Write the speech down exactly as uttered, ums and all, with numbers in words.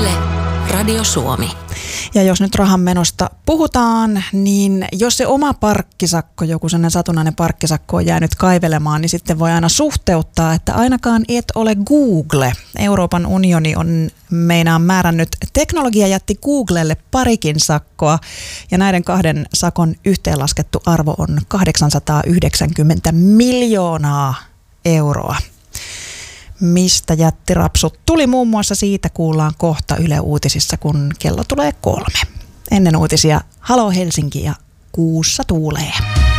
Yle, Radio Suomi. Ja jos nyt rahanmenosta puhutaan, niin jos se oma parkkisakko, joku sellainen satunnainen parkkisakko on jäänyt kaivelemaan, niin sitten voi aina suhteuttaa, että ainakaan et ole Google. Euroopan unioni on meinaan määrännyt teknologiajätti Googlelle parikin sakkoa, ja näiden kahden sakon yhteenlaskettu arvo on kahdeksansataayhdeksänkymmentä miljoonaa euroa. Mistä jättirapsut tuli, muun muassa siitä kuullaan kohta Yle Uutisissa, kun kello tulee kolme. Ennen uutisia Halo Helsinki ja kuussa tuulee.